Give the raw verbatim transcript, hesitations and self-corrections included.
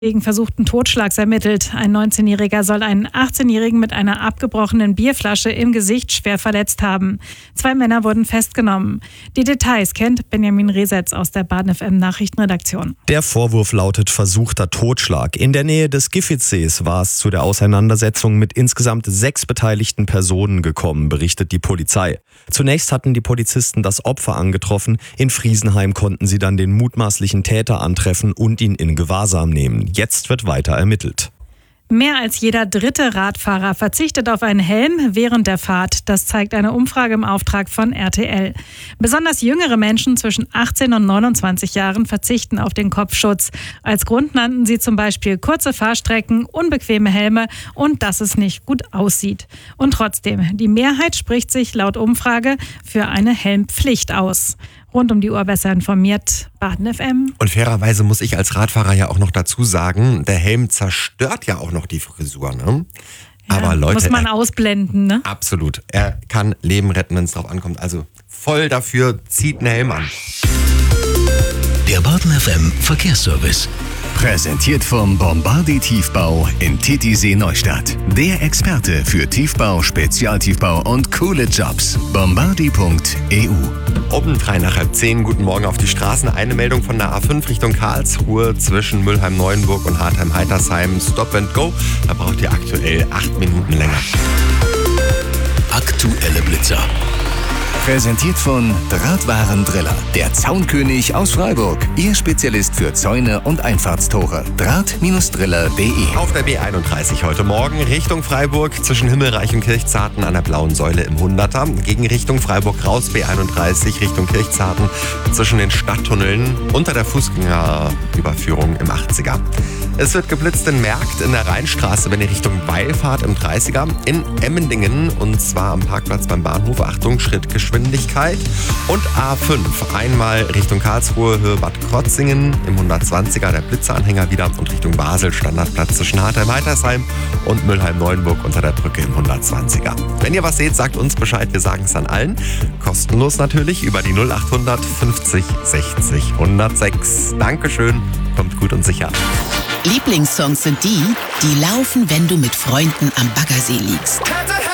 Wegen versuchten Totschlags ermittelt. Ein neunzehnjähriger soll einen achtzehnjährigen mit einer abgebrochenen Bierflasche im Gesicht schwer verletzt haben. Zwei Männer wurden festgenommen. Die Details kennt Benjamin Resetz aus der Baden F M Nachrichtenredaktion. Der Vorwurf lautet versuchter Totschlag. In der Nähe des Giffitsees war es zu der Auseinandersetzung mit insgesamt sechs beteiligten Personen gekommen, berichtet die Polizei. Zunächst hatten die Polizisten das Opfer angetroffen. In Friesenheim konnten sie dann den mutmaßlichen Täter antreffen und ihn in Gewahrsam nehmen. Jetzt wird weiter ermittelt. Mehr als jeder dritte Radfahrer verzichtet auf einen Helm während der Fahrt. Das zeigt eine Umfrage im Auftrag von R T L. Besonders jüngere Menschen zwischen achtzehn und neunundzwanzig Jahren verzichten auf den Kopfschutz. Als Grund nannten sie zum Beispiel kurze Fahrstrecken, unbequeme Helme und dass es nicht gut aussieht. Und trotzdem, die Mehrheit spricht sich laut Umfrage für eine Helmpflicht aus. Rund um die Uhr besser informiert, Baden F M. Und fairerweise muss ich als Radfahrer ja auch noch dazu sagen, der Helm zerstört ja auch noch die Frisur, ne? Ja, aber Leute, muss man er, ausblenden, ne? Absolut. Er kann Leben retten, wenn es drauf ankommt. Also voll dafür, zieht einen Helm an. Der Baden F M Verkehrsservice. Präsentiert vom Bombardi Tiefbau in Titisee Neustadt. Der Experte für Tiefbau, Spezialtiefbau und coole Jobs. bombardi punkt e u. Um drei nach halb zehn, guten Morgen auf die Straßen. Eine Meldung von der A fünf Richtung Karlsruhe zwischen Mülheim-Neuenburg und Hartheim-Heitersheim. Stop and go. Da braucht ihr aktuell acht Minuten länger. Aktuelle Blitzer. Präsentiert von Drahtwarendriller, der Zaunkönig aus Freiburg. Ihr Spezialist für Zäune und Einfahrtstore. Draht Driller punkt de. Auf der B einunddreißig heute Morgen Richtung Freiburg zwischen Himmelreich und Kirchzarten an der blauen Säule im Hunderter. Gegen Richtung Freiburg raus B einunddreißig Richtung Kirchzarten zwischen den Stadttunneln unter der Fußgängerüberführung im achtziger. Es wird geblitzt in Merkt in der Rheinstraße, wenn ihr Richtung Weil fahrt im dreißiger. In Emmendingen und zwar am Parkplatz beim Bahnhof. Achtung, Schrittgeschwindigkeit. Und A fünf einmal Richtung Karlsruhe, Höhe Bad Krotzingen im hundertzwanziger. Der Blitzeranhänger wieder und Richtung Basel Standardplatz zwischen Hartheim-Heitersheim und Mülheim-Neuenburg unter der Brücke im hundertzwanziger. Wenn ihr was seht, sagt uns Bescheid. Wir sagen es dann allen. Kostenlos natürlich über die null achthundert fünfzig sechzig hundertsechs. Dankeschön. Kommt gut und sicher. Lieblingssongs sind die, die laufen, wenn du mit Freunden am Baggersee liegst.